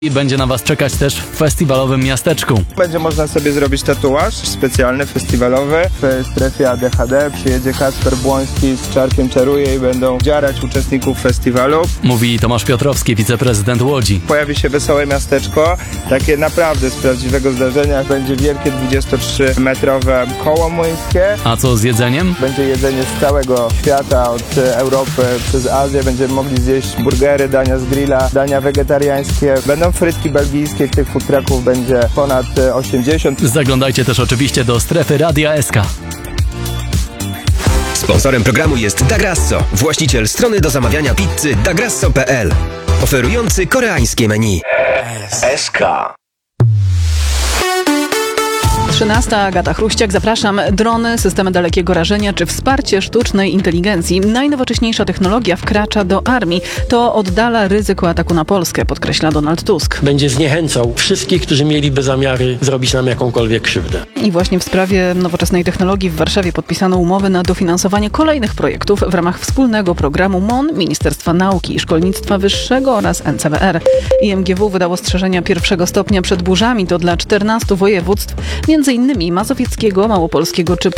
I będzie na Was czekać też w festiwalowym miasteczku. Będzie można sobie zrobić tatuaż specjalny, festiwalowy. W strefie ADHD przyjedzie Kacper Błoński z Czarkiem Czaruje i będą dziarać uczestników festiwalu. Mówi Tomasz Piotrowski, wiceprezydent Łodzi. Pojawi się wesołe miasteczko, takie naprawdę z prawdziwego zdarzenia. Będzie wielkie 23-metrowe koło młyńskie. A co z jedzeniem? Będzie jedzenie z całego świata, od Europy przez Azję. Będziemy mogli zjeść burgery, dania z grilla, dania wegetariańskie. Będą frytki belgijskie, tych food trucków będzie ponad 80. Zaglądajcie też oczywiście do strefy Radia SK. Sponsorem programu jest Da Grasso, właściciel strony do zamawiania pizzy dagrasso.pl, oferujący koreańskie menu. SK. 13. Agata Chruściak, zapraszam. Drony, systemy dalekiego rażenia czy wsparcie sztucznej inteligencji. Najnowocześniejsza technologia wkracza do armii. To oddala ryzyko ataku na Polskę, podkreśla Donald Tusk. Będzie zniechęcał wszystkich, którzy mieliby zamiary zrobić nam jakąkolwiek krzywdę. I właśnie w sprawie nowoczesnej technologii w Warszawie podpisano umowy na dofinansowanie kolejnych projektów w ramach wspólnego programu MON, Ministerstwa Nauki i Szkolnictwa Wyższego oraz NCBR. IMGW wydało ostrzeżenia pierwszego stopnia przed burzami. To dla 14 województw, m.in. mazowieckiego, małopolskiego czy